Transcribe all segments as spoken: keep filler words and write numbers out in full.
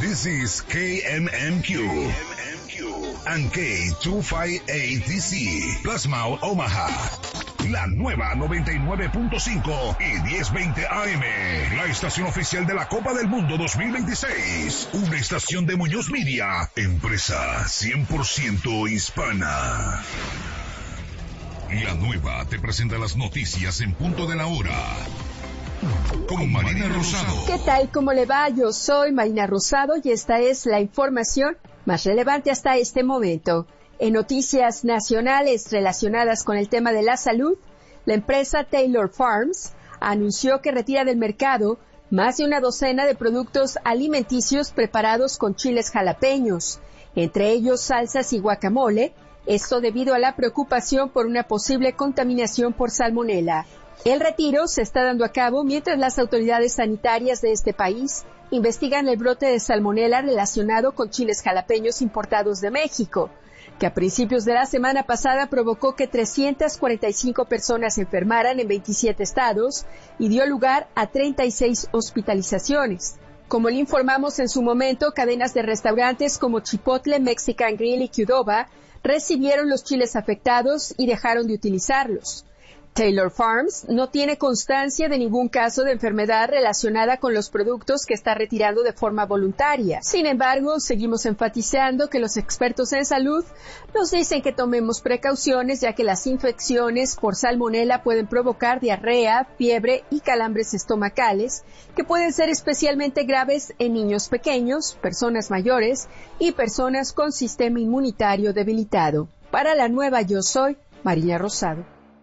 This is K M M Q and K doscientos cincuenta y ocho D C, Plasma Omaha. La nueva noventa y nueve punto cinco y diez veinte A M, la estación oficial de la Copa del Mundo dos mil veintiséis. Una estación de Muñoz Media, empresa cien por ciento hispana. La nueva te presenta las noticias en punto de la hora. Con Marina Rosado. ¿Qué tal? ¿Cómo le va? Yo soy Marina Rosado y esta es la información más relevante hasta este momento. En noticias nacionales relacionadas con el tema de la salud, la empresa Taylor Farms anunció que retira del mercado más de una docena de productos alimenticios preparados con chiles jalapeños, entre ellos salsas y guacamole, esto debido a la preocupación por una posible contaminación por salmonela. El retiro se está dando a cabo mientras las autoridades sanitarias de este país investigan el brote de salmonela relacionado con chiles jalapeños importados de México, que a principios de la semana pasada provocó que trescientas cuarenta y cinco personas se enfermaran en veintisiete estados y dio lugar a treinta y seis hospitalizaciones. Como le informamos en su momento, cadenas de restaurantes como Chipotle, Mexican Grill y Qdoba recibieron los chiles afectados y dejaron de utilizarlos. Taylor Farms no tiene constancia de ningún caso de enfermedad relacionada con los productos que está retirando de forma voluntaria. Sin embargo, seguimos enfatizando que los expertos en salud nos dicen que tomemos precauciones, ya que las infecciones por salmonela pueden provocar diarrea, fiebre y calambres estomacales, que pueden ser especialmente graves en niños pequeños, personas mayores y personas con sistema inmunitario debilitado. Para la nueva Yo Soy, Marina Rosado.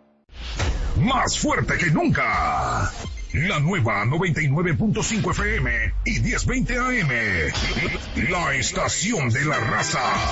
Más fuerte que nunca. La nueva noventa y nueve punto cinco F M y diez veinte A M. La estación de la raza.